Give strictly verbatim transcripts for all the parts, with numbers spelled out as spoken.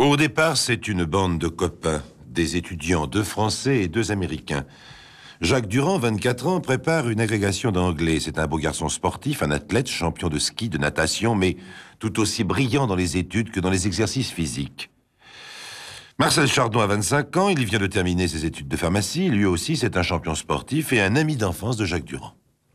Au départ, c'est une bande de copains, des étudiants, deux Français et deux Américains. Jacques Durand, vingt-quatre ans, prépare une agrégation d'anglais. C'est un beau garçon sportif, un athlète, champion de ski, de natation, mais tout aussi brillant dans les études que dans les exercices physiques. Marcel Chardon a vingt-cinq ans, il vient de terminer ses études de pharmacie. Lui aussi, c'est un champion sportif et un ami d'enfance de Jacques Durand.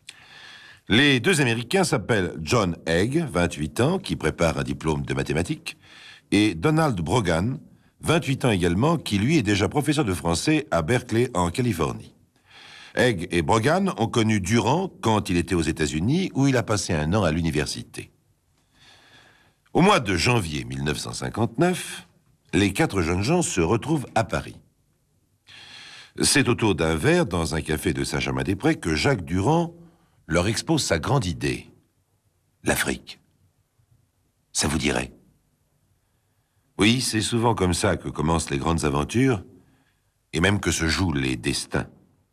Les deux Américains s'appellent John Egg, vingt-huit ans, qui prépare un diplôme de mathématiques, et Donald Brogan, vingt-huit ans également, qui lui est déjà professeur de français à Berkeley, en Californie. Egg et Brogan ont connu Durand quand il était aux États-Unis, où il a passé un an à l'université. Au mois de janvier mille neuf cent cinquante-neuf, les quatre jeunes gens se retrouvent à Paris. C'est autour d'un verre dans un café de Saint-Germain-des-Prés que Jacques Durand leur expose sa grande idée, l'Afrique. Ça vous dirait? Oui, c'est souvent comme ça que commencent les grandes aventures, et même que se jouent les destins.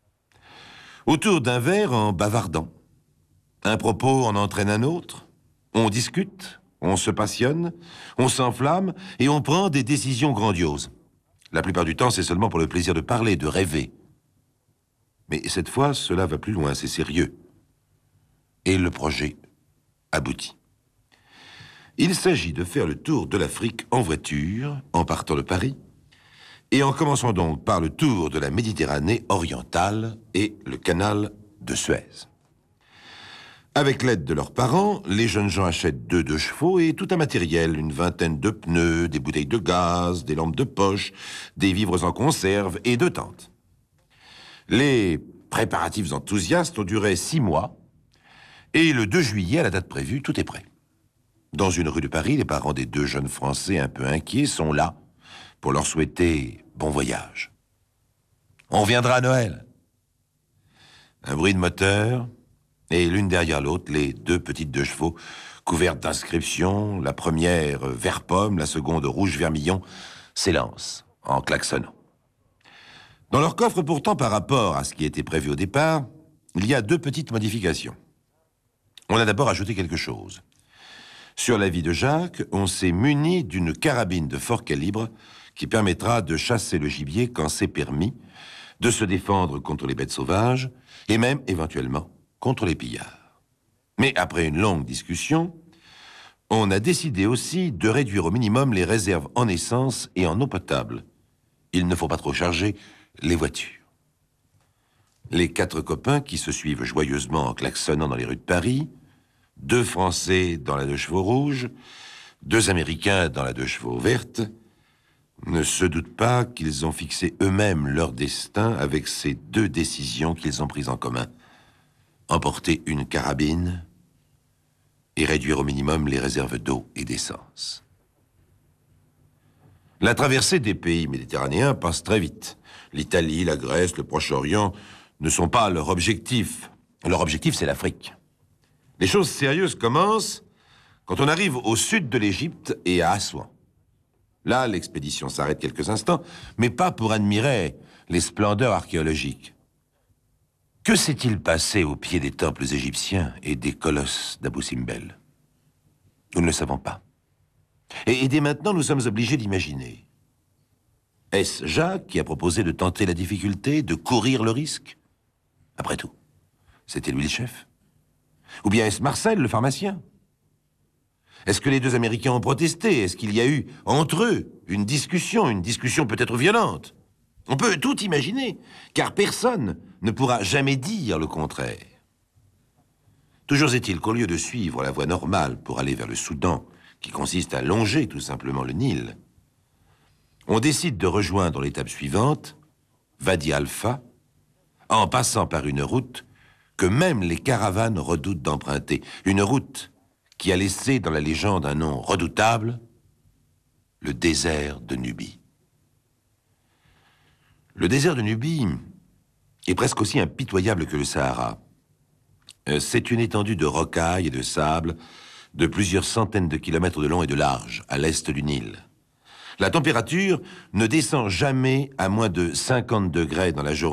Autour d'un verre en bavardant. Un propos en entraîne un autre, on discute, on se passionne, on s'enflamme, et on prend des décisions grandioses. La plupart du temps, c'est seulement pour le plaisir de parler, de rêver. Mais cette fois, cela va plus loin, c'est sérieux. Et le projet aboutit. Il s'agit de faire le tour de l'Afrique en voiture, en partant de Paris, et en commençant donc par le tour de la Méditerranée orientale et le canal de Suez. Avec l'aide de leurs parents, les jeunes gens achètent deux deux chevaux et tout un matériel, une vingtaine de pneus, des bouteilles de gaz, des lampes de poche, des vivres en conserve et deux tentes. Les préparatifs enthousiastes ont duré six mois, et le deux juillet, à la date prévue, tout est prêt. Dans une rue de Paris, les parents des deux jeunes Français un peu inquiets sont là pour leur souhaiter bon voyage. On viendra à Noël. Un bruit de moteur, et l'une derrière l'autre, les deux petites deux chevaux, couvertes d'inscriptions, la première vert pomme, la seconde rouge vermillon, s'élancent en klaxonnant. Dans leur coffre, pourtant, par rapport à ce qui était prévu au départ, il y a deux petites modifications. On a d'abord ajouté quelque chose. Sur l'avis de Jacques, on s'est muni d'une carabine de fort calibre qui permettra de chasser le gibier quand c'est permis, de se défendre contre les bêtes sauvages et même, éventuellement, contre les pillards. Mais après une longue discussion, on a décidé aussi de réduire au minimum les réserves en essence et en eau potable. Il ne faut pas trop charger les voitures. Les quatre copains qui se suivent joyeusement en klaxonnant dans les rues de Paris, deux Français dans la deux chevaux rouge, deux Américains dans la deux chevaux verte, ne se doutent pas qu'ils ont fixé eux-mêmes leur destin avec ces deux décisions qu'ils ont prises en commun. Emporter une carabine et réduire au minimum les réserves d'eau et d'essence. La traversée des pays méditerranéens passe très vite. L'Italie, la Grèce, le Proche-Orient ne sont pas leur objectif. Leur objectif, c'est l'Afrique. Les choses sérieuses commencent quand on arrive au sud de l'Égypte et à Assouan. Là, l'expédition s'arrête quelques instants, mais pas pour admirer les splendeurs archéologiques. Que s'est-il passé au pied des temples égyptiens et des colosses d'Abou Simbel? Nous ne le savons pas. Et, et dès maintenant, nous sommes obligés d'imaginer. Est-ce Jacques qui a proposé de tenter la difficulté, de courir le risque? Après tout, c'était lui le chef. Ou bien est-ce Marcel, le pharmacien? Est-ce que les deux Américains ont protesté? Est-ce qu'il y a eu, entre eux, une discussion, une discussion peut-être violente? On peut tout imaginer, car personne ne pourra jamais dire le contraire. Toujours est-il qu'au lieu de suivre la voie normale pour aller vers le Soudan, qui consiste à longer tout simplement le Nil, on décide de rejoindre l'étape suivante, Wadi Halfa, en passant par une route que même les caravanes redoutent d'emprunter. Une route qui a laissé dans la légende un nom redoutable, le désert de Nubie. Le désert de Nubie est presque aussi impitoyable que le Sahara. C'est une étendue de rocailles et de sable de plusieurs centaines de kilomètres de long et de large, à l'est du Nil. La température ne descend jamais à moins de cinquante degrés dans la journée.